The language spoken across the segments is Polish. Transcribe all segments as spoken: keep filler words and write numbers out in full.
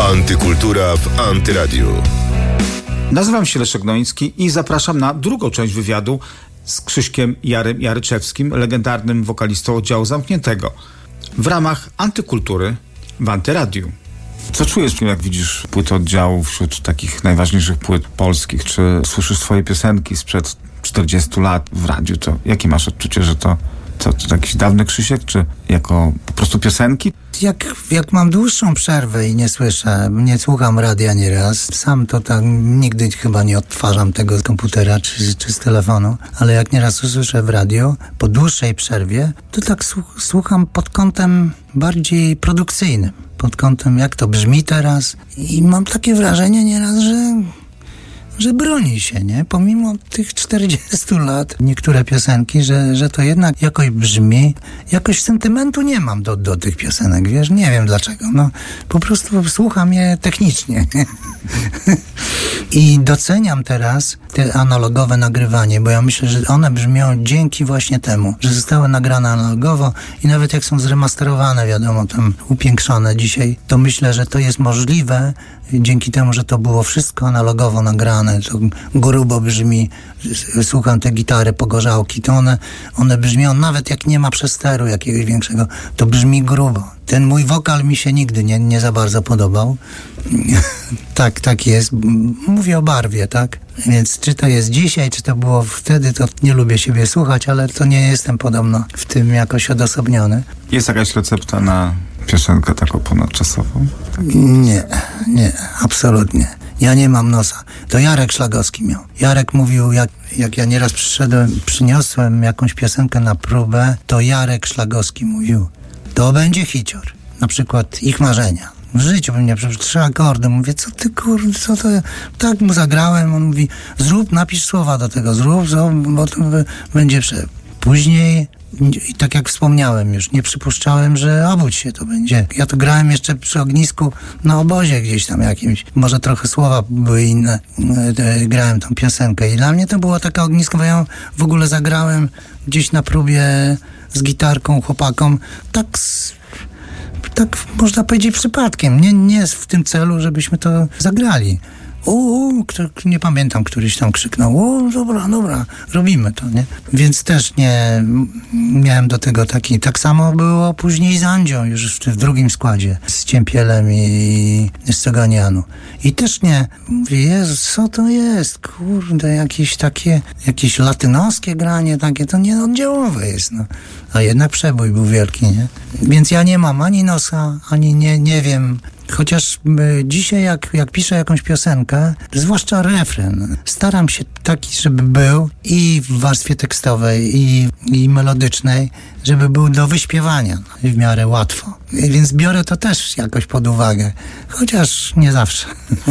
Antykultura w Antyradiu. Nazywam się Leszek Noński i zapraszam na drugą część wywiadu z Krzyśkiem Jarem Jaryczewskim, legendarnym wokalistą Oddziału Zamkniętego, w ramach Antykultury w Antyradiu. Co czujesz, jak widzisz płyty Oddziału wśród takich najważniejszych płyt polskich? Czy słyszysz swoje piosenki sprzed czterdziestu lat w radiu? To jakie masz odczucie, że to, to, to jakiś dawny Krzysiek, czy jako po prostu piosenki? Jak, jak mam dłuższą przerwę i nie słyszę, nie słucham radia nieraz, sam to tak nigdy chyba nie odtwarzam tego z komputera czy, czy z telefonu, ale jak nieraz usłyszę w radio po dłuższej przerwie, to tak słucham pod kątem bardziej produkcyjnym, pod kątem jak to brzmi teraz i mam takie wrażenie nieraz, że że broni się, nie? Pomimo tych czterdziestu lat niektóre piosenki, że, że to jednak jakoś brzmi, jakoś sentymentu nie mam do, do tych piosenek, wiesz? Nie wiem dlaczego, no po prostu słucham je technicznie. I doceniam teraz te analogowe nagrywanie, bo ja myślę, że one brzmią dzięki właśnie temu, że zostały nagrane analogowo i nawet jak są zremasterowane, wiadomo, tam upiększone dzisiaj, to myślę, że to jest możliwe dzięki temu, że to było wszystko analogowo nagrane, to grubo brzmi, słucham te gitary pogorzałki, to one, one brzmią, nawet jak nie ma przesteru jakiegoś większego, to brzmi grubo. Ten mój wokal mi się nigdy nie, nie za bardzo podobał. tak, tak jest. Mówię o barwie, tak? Więc czy to jest dzisiaj, czy to było wtedy, to nie lubię siebie słuchać, ale to nie jestem podobno w tym jakoś odosobniony. Jest jakaś recepta na piosenkę taką ponadczasową? Nie, nie, absolutnie. Ja nie mam nosa. To Jarek Szlagowski miał. Jarek mówił, jak, jak ja nieraz przyszedłem, przyniosłem jakąś piosenkę na próbę, to Jarek Szlagowski mówił, to będzie hicior. Na przykład Ich marzenia. W życiu bym nie przeczytał trzy akordy. Mówię, co ty kurde, co to... Tak mu zagrałem, on mówi, zrób, napisz słowa do tego, zrób, zrób bo to będzie prze... Później, i tak jak wspomniałem już, nie przypuszczałem, że obudź się to będzie. Ja to grałem jeszcze przy ognisku na obozie gdzieś tam jakimś. Może trochę słowa były inne. Grałem tą piosenkę i dla mnie to było takie ognisko, bo ja w ogóle zagrałem gdzieś na próbie z gitarką, chłopakom, tak tak można powiedzieć przypadkiem. Nie, nie w tym celu, żebyśmy to zagrali. Uuu, nie pamiętam, któryś tam krzyknął, o, dobra, dobra, robimy to, nie? Więc też nie miałem do tego taki, tak samo było później z Andzią, już w, w drugim składzie, z Ciempielem i z Ceganianu. I też nie, mówię, Jezu, co to jest, kurde, jakieś takie, jakieś latynoskie granie takie, to nie oddziałowe jest, no. A jednak przebój był wielki, nie? Więc ja nie mam ani nosa, ani nie, nie wiem. Chociaż y, dzisiaj jak, jak piszę jakąś piosenkę, zwłaszcza refren, staram się taki, żeby był i w warstwie tekstowej, i, i melodycznej, żeby był do wyśpiewania w miarę łatwo. I więc biorę to też jakoś pod uwagę, chociaż nie zawsze.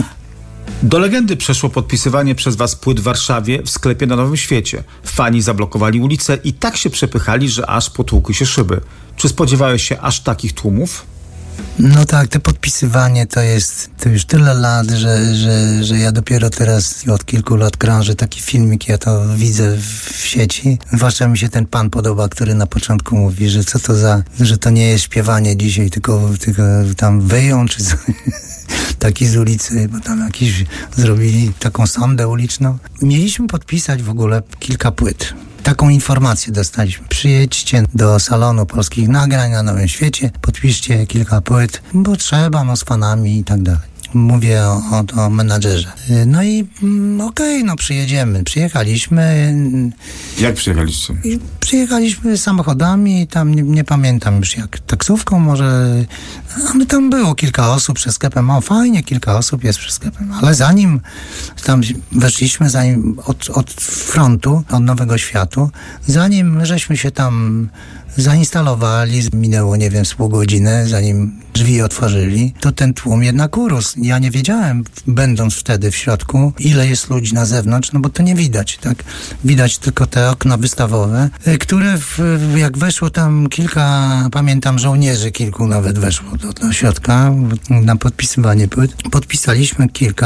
Do legendy przeszło podpisywanie przez was płyt w Warszawie w sklepie na Nowym Świecie. Fani zablokowali ulicę i tak się przepychali, że aż potłukły się szyby. Czy spodziewałeś się aż takich tłumów? No tak, to podpisywanie to jest to już tyle lat, że, że, że ja dopiero teraz od kilku lat krążę taki filmik, ja to widzę w sieci. Zwłaszcza mi się ten pan podoba, który na początku mówi, że co to za, że to nie jest śpiewanie dzisiaj, tylko, tylko tam wyją, czy co. Taki z ulicy, bo tam jakiś zrobili taką sondę uliczną. Mieliśmy podpisać w ogóle kilka płyt. Taką informację dostaliśmy. Przyjedźcie do salonu polskich nagrań na Nowym Świecie, podpiszcie kilka płyt, bo trzeba, no z fanami i tak dalej. Mówię o, o, o menadżerze. No i mm, okej, okay, no przyjedziemy. Przyjechaliśmy. Jak przyjechaliście? I przyjechaliśmy samochodami, tam nie, nie pamiętam już jak, taksówką może, ale tam było kilka osób przed sklepem. O, fajnie, kilka osób jest przed sklepem, ale zanim tam weszliśmy, zanim od, od frontu, od Nowego Światu, zanim żeśmy się tam zainstalowali, minęło, nie wiem, z pół godziny, zanim drzwi otworzyli, to ten tłum jednak urósł. Ja nie wiedziałem, będąc wtedy w środku, ile jest ludzi na zewnątrz, no bo to nie widać, tak? Widać tylko te okna wystawowe, które w, jak weszło tam kilka, pamiętam, żołnierzy kilku nawet weszło do, do środka na podpisywanie płyt. Podpisaliśmy kilka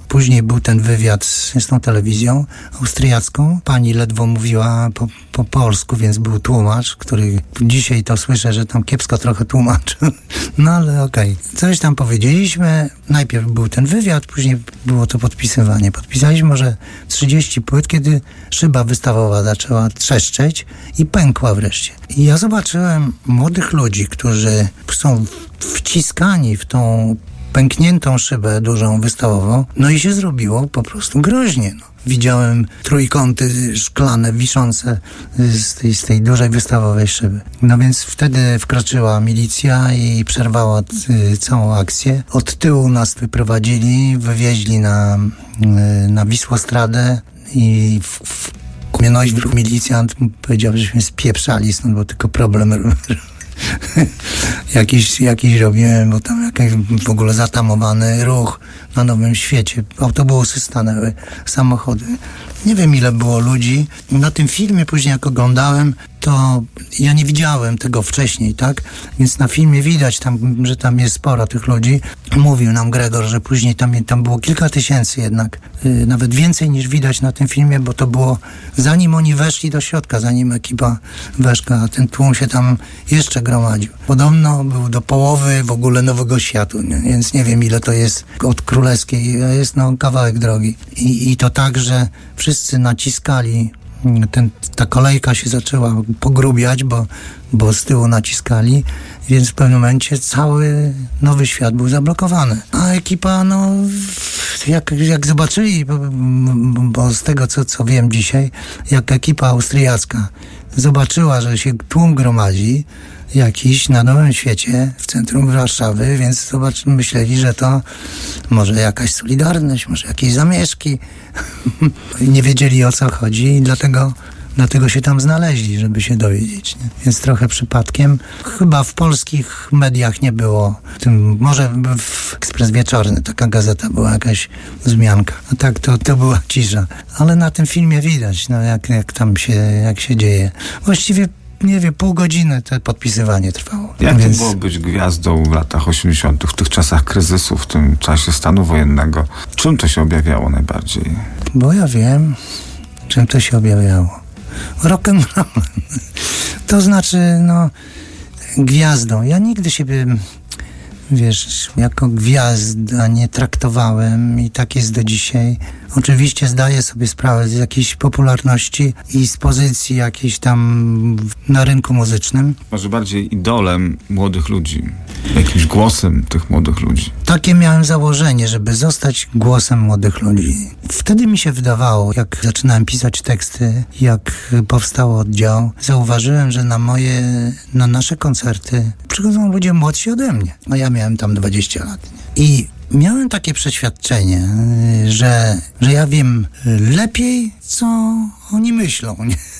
Później był ten wywiad z, z tą telewizją austriacką. Pani ledwo mówiła po, po polsku, więc był tłumacz, który dzisiaj to słyszę, że tam kiepsko trochę tłumaczy. No ale okej. Okay. Coś tam powiedzieliśmy. Najpierw był ten wywiad, później było to podpisywanie. Podpisaliśmy może trzydzieści płyt, kiedy szyba wystawowa zaczęła trzeszczeć i pękła wreszcie. I ja zobaczyłem młodych ludzi, którzy są wciskani w tą pękniętą szybę dużą wystawową, no i się zrobiło po prostu groźnie. No. Widziałem trójkąty szklane wiszące z tej, z tej dużej wystawowej szyby. No więc wtedy wkroczyła milicja i przerwała y, całą akcję. Od tyłu nas wyprowadzili, wywieźli na, y, na Wisłostradę i w, w, no i milicjant powiedział, żeśmy spieprzali stąd, bo tylko problem jakiś, jakiś robiłem, bo tam jakiś w ogóle zatamowany ruch na Nowym Świecie. Autobusy stanęły, samochody. Nie wiem, ile było ludzi. Na tym filmie później, jak oglądałem, to ja nie widziałem tego wcześniej, tak? Więc na filmie widać, tam, że tam jest sporo tych ludzi. Mówił nam Gregor, że później tam, tam było kilka tysięcy jednak. Yy, nawet więcej niż widać na tym filmie, bo to było zanim oni weszli do środka, zanim ekipa weszła, a ten tłum się tam jeszcze gromadził. Podobno był do połowy w ogóle Nowego Światu, nie? Więc nie wiem, ile to jest od Królewskiej. Jest no kawałek drogi. I, i to tak, że wszyscy naciskali. Ten, ta kolejka się zaczęła pogrubiać, bo, bo z tyłu naciskali, więc w pewnym momencie cały Nowy Świat był zablokowany. A ekipa, no, jak, jak zobaczyli, bo, bo z tego, co, co wiem dzisiaj, jak ekipa austriacka zobaczyła, że się tłum gromadzi jakiś na Nowym Świecie w centrum Warszawy, więc zobacz, myśleli, że to może jakaś Solidarność, może jakieś zamieszki. Nie wiedzieli, o co chodzi i dlatego, dlatego się tam znaleźli, żeby się dowiedzieć. Nie? Więc trochę przypadkiem. Chyba w polskich mediach nie było. Tym, może w Ekspres Wieczorny, taka gazeta była, jakaś wzmianka. No tak, to, to była cisza. Ale na tym filmie widać, no, jak, jak tam się, jak się dzieje. Właściwie nie wiem, pół godziny to podpisywanie trwało. Jak Więc... to było być gwiazdą w latach osiemdziesiątych, w tych czasach kryzysu, w tym czasie stanu wojennego? Czym to się objawiało najbardziej? Bo ja wiem, czym to się objawiało. Rock'n'roll. To znaczy, no, gwiazdą. Ja nigdy siebie, wiesz, jako gwiazda nie traktowałem i tak jest do dzisiaj. Oczywiście zdaję sobie sprawę z jakiejś popularności i z pozycji jakiejś tam na rynku muzycznym. Może bardziej idolem młodych ludzi, jakimś głosem tych młodych ludzi. Takie miałem założenie, żeby zostać głosem młodych ludzi. Wtedy mi się wydawało, jak zaczynałem pisać teksty, jak powstał oddział, zauważyłem, że na moje, na nasze koncerty przychodzą ludzie młodsi ode mnie. A ja miałem tam dwadzieścia lat. I miałem takie przeświadczenie, że, że ja wiem lepiej, co oni myślą.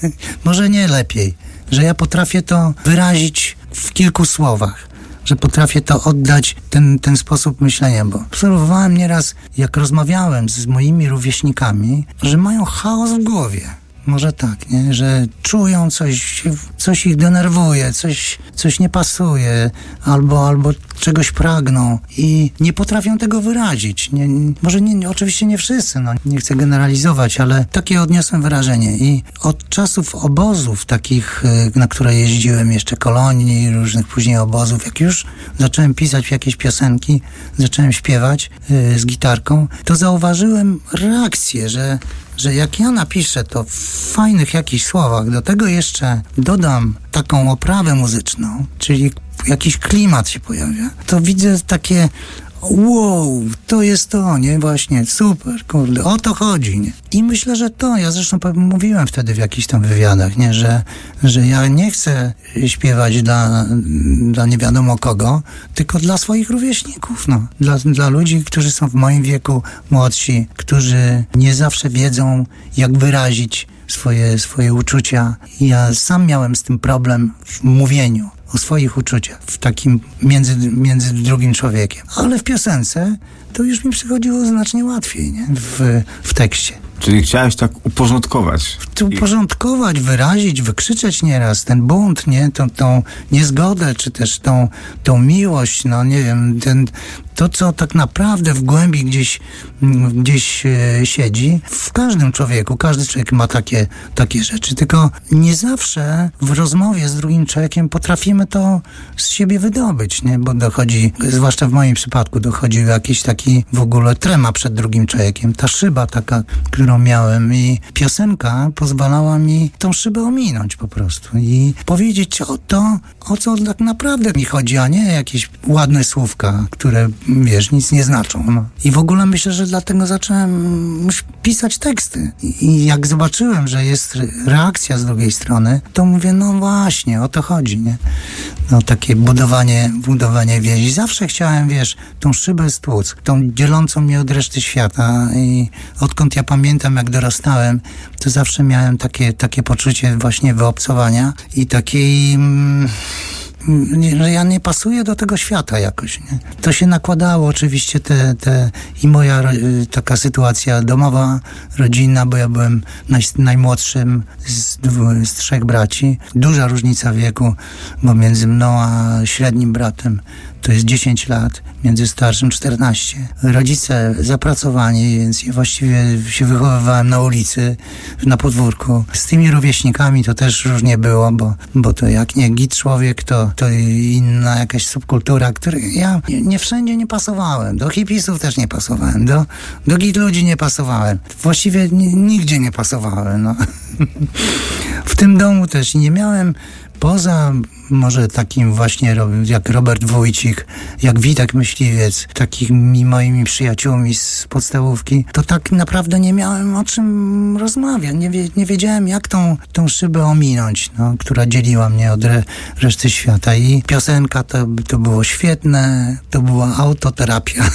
Może nie lepiej, że ja potrafię to wyrazić w kilku słowach, że potrafię to oddać, ten, ten sposób myślenia, bo obserwowałem nieraz, jak rozmawiałem z moimi rówieśnikami, że mają chaos w głowie. Może tak, nie? Że czują coś, coś ich denerwuje, coś, coś nie pasuje, albo, albo czegoś pragną i nie potrafią tego wyrazić. Nie, może nie, oczywiście nie wszyscy, no, nie chcę generalizować, ale takie odniosłem wrażenie. I od czasów obozów takich, na które jeździłem, jeszcze kolonii, różnych później obozów, jak już zacząłem pisać jakieś piosenki, zacząłem śpiewać yy, z gitarką, to zauważyłem reakcję, że że jak ja napiszę to w fajnych jakichś słowach, do tego jeszcze dodam taką oprawę muzyczną, czyli jakiś klimat się pojawia, to widzę takie wow, to jest to, nie? Właśnie, super, kurde, o to chodzi, nie? I myślę, że to, ja zresztą mówiłem wtedy w jakichś tam wywiadach, nie? Że, że ja nie chcę śpiewać dla, dla nie wiadomo kogo, tylko dla swoich rówieśników, no. Dla, dla ludzi, którzy są w moim wieku, młodsi, którzy nie zawsze wiedzą, jak wyrazić swoje, swoje uczucia. I ja sam miałem z tym problem w mówieniu o swoich uczuciach, w takim między, między drugim człowiekiem. Ale w piosence to już mi przychodziło znacznie łatwiej, nie? W, w tekście. Czyli chciałeś tak uporządkować. Uporządkować, wyrazić, wykrzyczeć nieraz ten bunt, nie? Tą, tą niezgodę, czy też tą, tą miłość, no nie wiem, ten, to, co tak naprawdę w głębi gdzieś, gdzieś e, siedzi. W każdym człowieku, każdy człowiek ma takie, takie rzeczy, tylko nie zawsze w rozmowie z drugim człowiekiem potrafimy to z siebie wydobyć, nie? Bo dochodzi, zwłaszcza w moim przypadku, dochodzi jakiś taki w ogóle trema przed drugim człowiekiem. Ta szyba taka, którą miałem, i piosenka pozwalała mi tą szybę ominąć po prostu i powiedzieć o to, o co tak naprawdę mi chodzi, a nie jakieś ładne słówka, które, wiesz, nic nie znaczą. No. I w ogóle myślę, że dlatego zacząłem pisać teksty. I jak zobaczyłem, że jest reakcja z drugiej strony, to mówię, no właśnie, o to chodzi, nie? No takie budowanie, budowanie więzi. Zawsze chciałem, wiesz, tą szybę stłuc, tą dzielącą mnie od reszty świata, i odkąd ja pamiętam, jak dorastałem, to zawsze miałem takie, takie poczucie właśnie wyobcowania i takiej... Mm, że ja nie pasuję do tego świata jakoś, nie? To się nakładało oczywiście te, te i moja taka sytuacja domowa, rodzinna, bo ja byłem naj, najmłodszym z, dwu, z trzech braci. Duża różnica wieku, bo między mną a średnim bratem to jest dziesięć lat, między starszym czternaście. Rodzice zapracowani, więc ja właściwie się wychowywałem na ulicy, na podwórku. Z tymi rówieśnikami to też różnie było, bo, bo to jak nie git człowiek, to, to inna jakaś subkultura, której ja nie, nie wszędzie nie pasowałem. Do hipisów też nie pasowałem, do, do git ludzi nie pasowałem. Właściwie n- nigdzie nie pasowałem. No. W tym domu też nie miałem. Poza może takim właśnie jak Robert Wójcik, jak Witek Myśliwiec, takimi moimi przyjaciółmi z podstawówki, to tak naprawdę nie miałem o czym rozmawiać. Nie, wie, nie wiedziałem, jak tą, tą szybę ominąć, no, która dzieliła mnie od re, reszty świata. I piosenka to, to było świetne, to była autoterapia.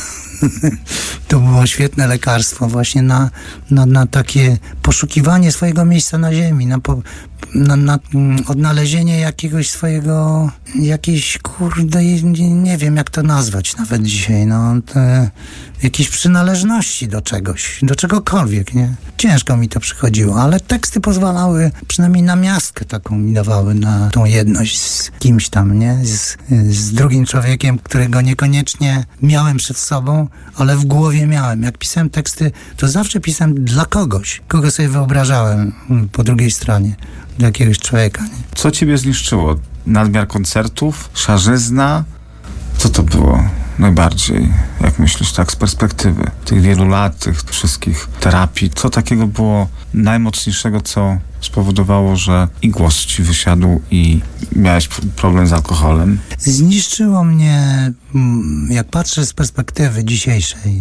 To było świetne lekarstwo właśnie na, na, na takie poszukiwanie swojego miejsca na ziemi, na, po, na, na odnalezienie jakiegoś swojego, jakiejś, kurde, nie, nie wiem jak to nazwać nawet dzisiaj, no, te, jakiejś przynależności do czegoś, do czegokolwiek, nie? Ciężko mi to przychodziło, ale teksty pozwalały, przynajmniej na miastkę taką mi dawały, na tą jedność z kimś tam, nie? Z, z drugim człowiekiem, którego niekoniecznie miałem przed sobą, ale w głowie miałem. Jak pisałem teksty, to zawsze pisałem dla kogoś, kogo sobie wyobrażałem po drugiej stronie, dla jakiegoś człowieka, nie? Co ciebie zniszczyło? Nadmiar koncertów? Szarzyzna? Co to było najbardziej, jak myślisz, tak z perspektywy tych wielu lat, tych wszystkich terapii? Co takiego było najmocniejszego, co spowodowało, że i głos ci wysiadł i miałeś problem z alkoholem? Zniszczyło mnie, jak patrzę z perspektywy dzisiejszej,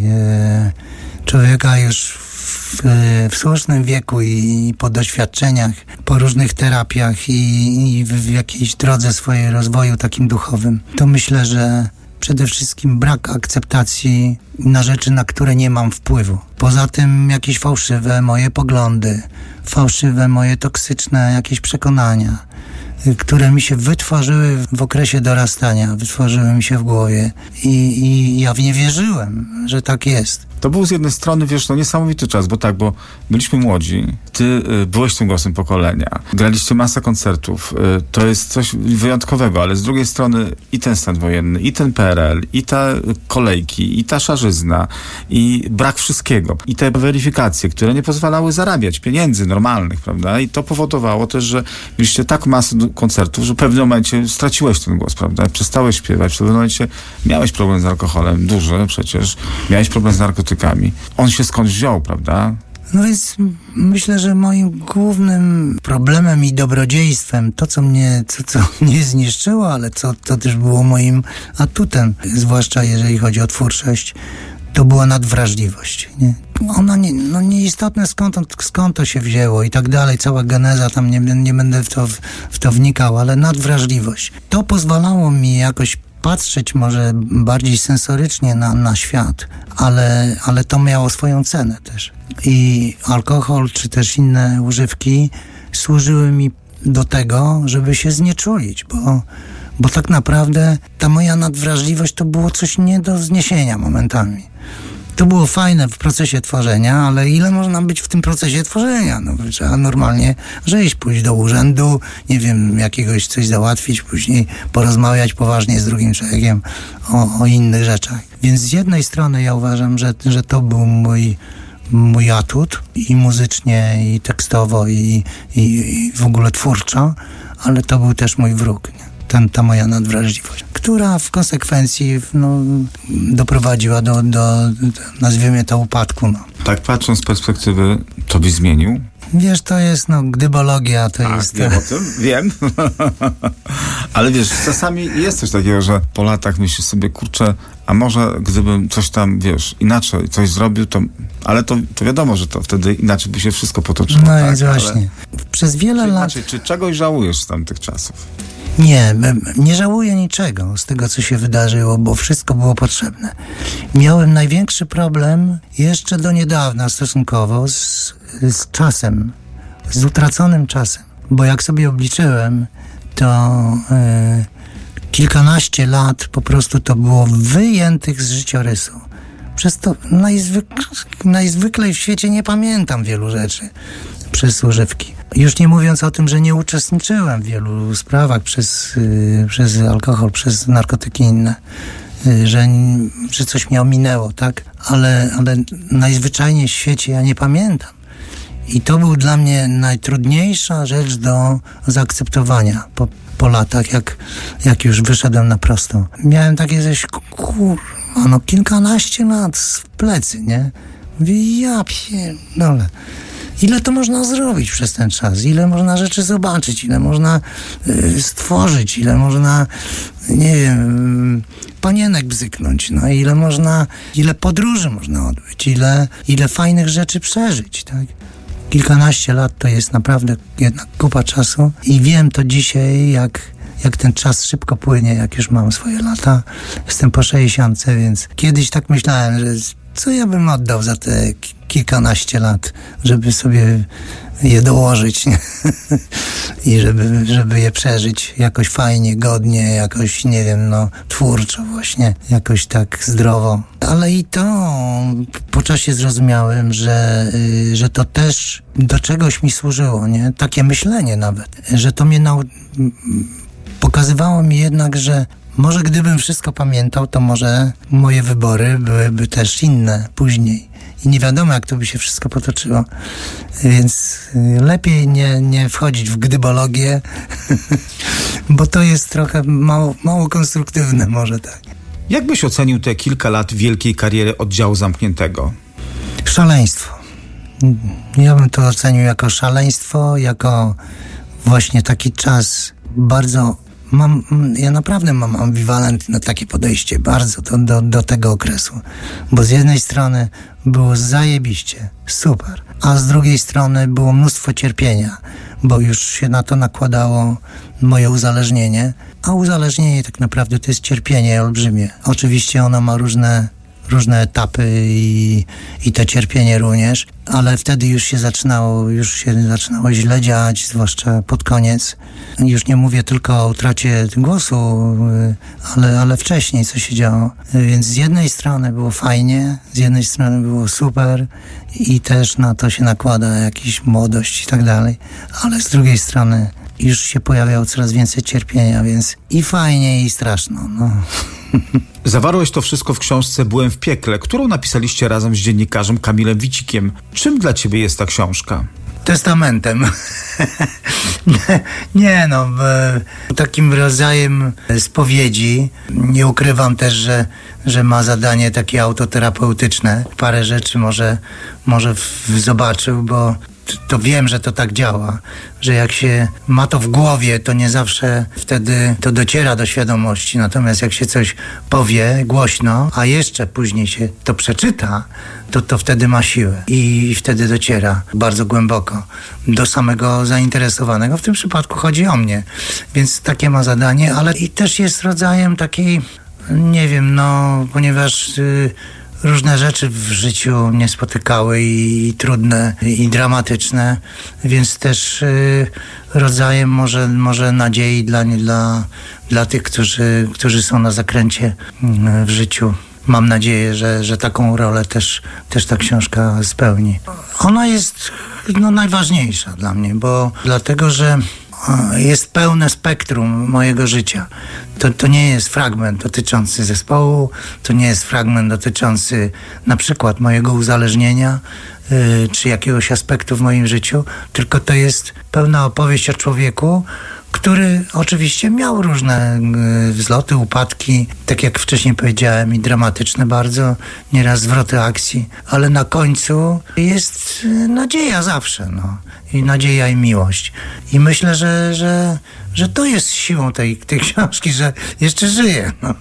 człowieka już w, w słusznym wieku i po doświadczeniach, po różnych terapiach i, i w jakiejś drodze swojej rozwoju takim duchowym, to myślę, że przede wszystkim brak akceptacji na rzeczy, na które nie mam wpływu. Poza tym jakieś fałszywe moje poglądy, fałszywe moje toksyczne jakieś przekonania, które mi się wytworzyły w okresie dorastania, wytworzyły mi się w głowie i, i ja w nie wierzyłem, że tak jest. To był z jednej strony, wiesz, no niesamowity czas, bo tak, bo byliśmy młodzi, ty y, byłeś tym głosem pokolenia, graliście masę koncertów, y, to jest coś wyjątkowego, ale z drugiej strony i ten stan wojenny, i ten P R L, i te kolejki, i ta szarzyzna, i brak wszystkiego, i te weryfikacje, które nie pozwalały zarabiać pieniędzy normalnych, prawda, i to powodowało też, że mieliście tak masę koncertów, że w pewnym momencie straciłeś ten głos, prawda, przestałeś śpiewać, w pewnym momencie miałeś problem z alkoholem, duży przecież, miałeś problem z narkotykami. On się skądś wziął, prawda? No więc myślę, że moim głównym problemem i dobrodziejstwem, to co mnie, co, co mnie zniszczyło, ale co to też było moim atutem, zwłaszcza jeżeli chodzi o twórczość, to była nadwrażliwość. Nie? Ona nie, no nieistotne skąd, skąd to się wzięło i tak dalej, cała geneza, tam nie, nie będę w to, w to wnikał, ale nadwrażliwość. To pozwalało mi jakoś patrzeć może bardziej sensorycznie na, na świat, ale, ale to miało swoją cenę też. I alkohol, czy też inne używki służyły mi do tego, żeby się znieczulić, bo, bo tak naprawdę ta moja nadwrażliwość to było coś nie do zniesienia momentami. To było fajne w procesie tworzenia, ale ile można być w tym procesie tworzenia? No, trzeba normalnie żyć, pójść do urzędu, nie wiem, jakiegoś coś załatwić, później porozmawiać poważnie z drugim człowiekiem o, o innych rzeczach. Więc z jednej strony ja uważam, że, że to był mój, mój atut i muzycznie, i tekstowo, i, i, i w ogóle twórczo, ale to był też mój wróg, nie? Ten, ta moja nadwrażliwość, która w konsekwencji no, doprowadziła do, do, do, nazwijmy to, upadku. No. Tak patrząc z perspektywy, to byś zmienił? Wiesz, to jest, no, gdybologia to tak, jest... wiem o tym, wiem. Ale wiesz, czasami jest coś takiego, że po latach myślisz sobie, kurczę, a może gdybym coś tam, wiesz, inaczej coś zrobił, to... Ale to, to wiadomo, że to wtedy inaczej by się wszystko potoczyło. No tak? więc właśnie. Ale... Przez wiele czy, lat... Inaczej, czy czegoś żałujesz z tamtych czasów? Nie, nie żałuję niczego z tego, co się wydarzyło, bo wszystko było potrzebne. Miałem największy problem jeszcze do niedawna stosunkowo z, z czasem, z utraconym czasem. Bo jak sobie obliczyłem, to e, kilkanaście lat po prostu to było wyjętych z życiorysu. Przez to najzwyk- najzwyklej w świecie nie pamiętam wielu rzeczy przez używki. Już nie mówiąc o tym, że nie uczestniczyłem w wielu sprawach przez, yy, przez alkohol, przez narkotyki inne, yy, że, że coś mnie ominęło, tak? Ale, ale najzwyczajniej w świecie ja nie pamiętam. I to był dla mnie najtrudniejsza rzecz do zaakceptowania po, po latach, jak, jak już wyszedłem na prostą. Miałem takie coś, kurwa, no kilkanaście lat w plecy, nie? Mówię, ja pierdolę. Ile to można zrobić przez ten czas? Ile można rzeczy zobaczyć? Ile można y, stworzyć? Ile można, nie wiem, panienek bzyknąć? No ile można, ile podróży można odbyć? Ile, ile fajnych rzeczy przeżyć, tak? Kilkanaście lat to jest naprawdę jednak kupa czasu i wiem to dzisiaj, jak, jak ten czas szybko płynie, jak już mam swoje lata. Jestem po sześćdziesiątce, więc kiedyś tak myślałem, że co ja bym oddał za te kilkanaście lat, żeby sobie je dołożyć i żeby, żeby je przeżyć jakoś fajnie, godnie, jakoś, nie wiem, no, twórczo właśnie, jakoś tak zdrowo. Ale i to po czasie zrozumiałem, że, że to też do czegoś mi służyło, nie? Takie myślenie nawet, że to mnie nau... pokazywało mi jednak, że może gdybym wszystko pamiętał, to może moje wybory byłyby też inne później. I nie wiadomo, jak to by się wszystko potoczyło. Więc lepiej nie, nie wchodzić w gdybologię, bo to jest trochę mało, mało konstruktywne, może tak. Jak byś ocenił te kilka lat wielkiej kariery oddziału zamkniętego? Szaleństwo. Ja bym to ocenił jako szaleństwo, jako właśnie taki czas bardzo... Mam, ja naprawdę mam ambiwalentne takie podejście bardzo do, do, do tego okresu, bo z jednej strony było zajebiście, super, a z drugiej strony było mnóstwo cierpienia, bo już się na to nakładało moje uzależnienie, a uzależnienie tak naprawdę to jest cierpienie olbrzymie. Oczywiście ono ma różne różne etapy i, i to cierpienie również, ale wtedy już się zaczynało, już się zaczynało źle działać, zwłaszcza pod koniec. Już nie mówię tylko o utracie głosu, ale, ale wcześniej co się działo. Więc z jednej strony było fajnie, z jednej strony było super i też na to się nakłada jakaś młodość i tak dalej, ale z drugiej strony już się pojawiało coraz więcej cierpienia, więc i fajnie, i straszno. No. Zawarłeś to wszystko w książce Byłem w piekle, którą napisaliście razem z dziennikarzem Kamilem Wicikiem. Czym dla ciebie jest ta książka? Testamentem. Nie no, takim rodzajem spowiedzi. Nie ukrywam też, że, że ma zadanie takie autoterapeutyczne. Parę rzeczy może, może w, zobaczył, bo to wiem, że to tak działa, że jak się ma to w głowie, to nie zawsze wtedy to dociera do świadomości, natomiast jak się coś powie głośno, a jeszcze później się to przeczyta, to to wtedy ma siłę i wtedy dociera bardzo głęboko do samego zainteresowanego. W tym przypadku chodzi o mnie, więc takie ma zadanie, ale i też jest rodzajem takiej, nie wiem, no, ponieważ... Yy, różne rzeczy w życiu mnie spotykały i, i trudne, i dramatyczne, więc też y, rodzajem może, może nadziei dla, dla, dla tych, którzy, którzy są na zakręcie y, w życiu mam nadzieję, że, że taką rolę też, też ta książka spełni. Ona jest no, najważniejsza dla mnie, bo dlatego, że jest pełne spektrum mojego życia. To, to nie jest fragment dotyczący zespołu, to nie jest fragment dotyczący na przykład mojego uzależnienia, yy, czy jakiegoś aspektu w moim życiu, tylko to jest pełna opowieść o człowieku, który oczywiście miał różne y, wzloty, upadki, tak jak wcześniej powiedziałem, i dramatyczne bardzo, nieraz zwroty akcji, ale na końcu jest y, nadzieja zawsze, no. I nadzieja i miłość. I myślę, że, że, że to jest siłą tej, tej książki, że jeszcze żyję, no.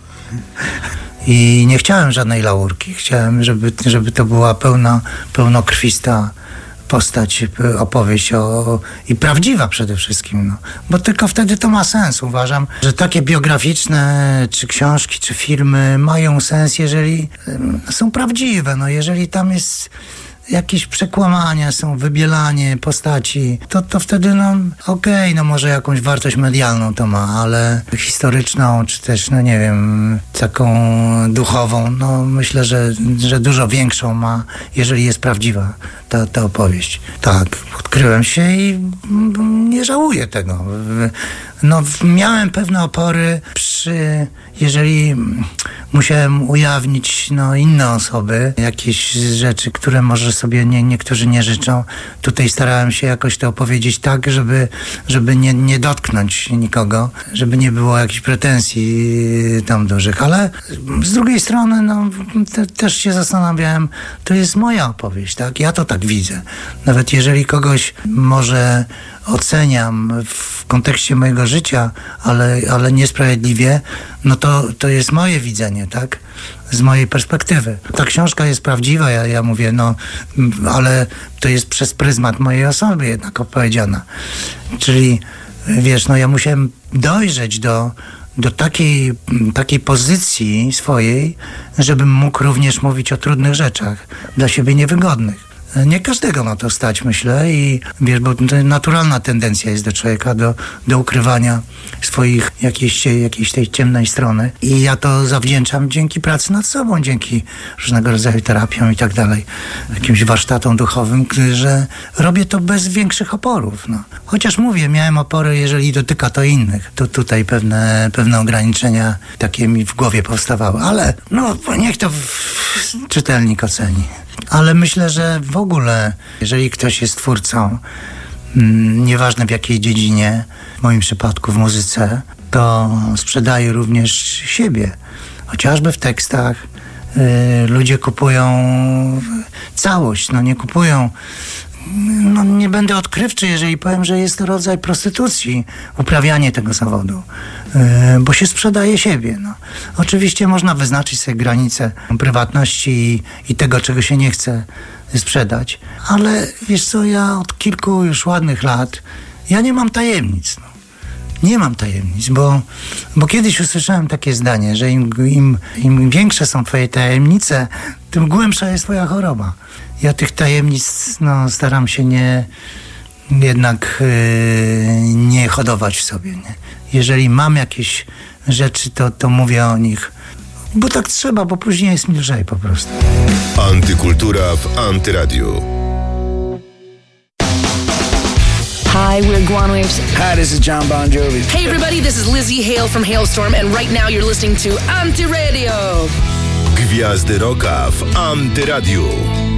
I nie chciałem żadnej laurki. Chciałem, żeby, żeby to była pełna, pełnokrwista postać, opowieść o, i prawdziwa przede wszystkim, no. Bo tylko wtedy to ma sens. Uważam, że takie biograficzne, czy książki, czy filmy mają sens, jeżeli są prawdziwe, no. Jeżeli tam jest jakieś przekłamania, są wybielanie postaci, to, to wtedy no okej, okay, no może jakąś wartość medialną to ma, ale historyczną, czy też, no nie wiem, taką duchową, no myślę, że, że dużo większą ma, jeżeli jest prawdziwa ta, ta opowieść. Tak, odkryłem się i nie żałuję tego. No miałem pewne opory przy, jeżeli musiałem ujawnić no, inne osoby, jakieś rzeczy, które może sobie nie, niektórzy nie życzą. Tutaj starałem się jakoś to opowiedzieć tak, żeby, żeby nie, nie dotknąć nikogo, żeby nie było jakichś pretensji tam dużych, ale z drugiej strony no, te, też się zastanawiałem, to jest moja opowieść, tak? Ja to tak widzę. Nawet jeżeli kogoś może oceniam w kontekście mojego życia, ale, ale niesprawiedliwie, no to, to jest moje widzenie, tak? Z mojej perspektywy. Ta książka jest prawdziwa, ja, ja mówię, no, ale to jest przez pryzmat mojej osoby jednak opowiedziana. Czyli, wiesz, no ja musiałem dojrzeć do, do takiej, takiej pozycji swojej, żebym mógł również mówić o trudnych rzeczach, dla siebie niewygodnych. Nie każdego na to stać, myślę, i wiesz, bo to naturalna tendencja jest do człowieka do, do ukrywania swoich jakiejś, jakiejś tej ciemnej strony. I ja to zawdzięczam dzięki pracy nad sobą, dzięki różnego rodzaju terapiom i tak dalej, jakimś warsztatom duchowym, że robię to bez większych oporów. No. Chociaż mówię, miałem opory, jeżeli dotyka to innych. To tutaj pewne, pewne ograniczenia takie mi w głowie powstawały. Ale no, niech to czytelnik oceni. Ale myślę, że w ogóle, jeżeli ktoś jest twórcą, mm, nieważne w jakiej dziedzinie, w moim przypadku w muzyce, to sprzedaje również siebie. Chociażby w tekstach y, ludzie kupują całość, no nie kupują. No nie będę odkrywczy, jeżeli powiem, że jest to rodzaj prostytucji, uprawianie tego zawodu, yy, bo się sprzedaje siebie. No. Oczywiście można wyznaczyć sobie granice prywatności i, i tego, czego się nie chce sprzedać, ale wiesz co, ja od kilku już ładnych lat, ja nie mam tajemnic. No. Nie mam tajemnic, bo, bo kiedyś usłyszałem takie zdanie, że im, im, im większe są twoje tajemnice, tym głębsza jest twoja choroba. Ja tych tajemnic no, staram się nie jednak yy, nie hodować w sobie. Nie? Jeżeli mam jakieś rzeczy, to, to mówię o nich, bo tak trzeba, bo później jest mi lżej po prostu. Antykultura w Antyradiu. Hi, we're Guan Waves. Hi, this is John Bon Jovi. Hey, everybody, this is Lizzie Hale from Hailstorm, and right now you're listening to Antyradio. Gwiazdy Rocka w Antyradiu.